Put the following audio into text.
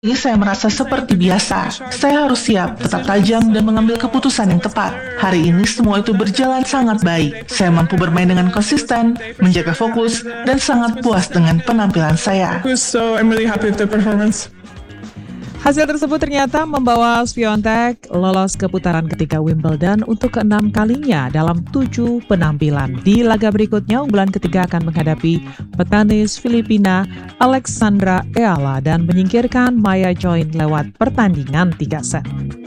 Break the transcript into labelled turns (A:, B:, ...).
A: Ini saya merasa seperti biasa. Saya harus siap, tetap tajam, dan mengambil keputusan yang tepat. Hari ini semua itu berjalan sangat baik. Saya mampu bermain dengan konsisten, menjaga fokus, dan sangat puas dengan penampilan saya.
B: So I'm really happy with the performance.
C: Hasil tersebut ternyata membawa Swiatek lolos ke putaran ketiga Wimbledon untuk ke-6 kalinya dalam 7 penampilan. Di laga berikutnya, unggulan ketiga akan menghadapi petenis Filipina Alexandra Eala dan menyingkirkan Maya Join lewat pertandingan 3 set.